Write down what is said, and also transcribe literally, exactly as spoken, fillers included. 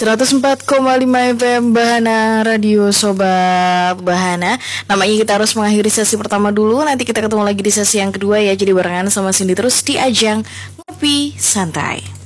seratus empat koma lima F M Bahana Radio Sobat Bahana. Nampaknya kita harus mengakhiri sesi pertama dulu. Nanti kita ketemu lagi di sesi yang kedua ya. Jadi barengan sama Cindy terus di ajang Ngopi Santai.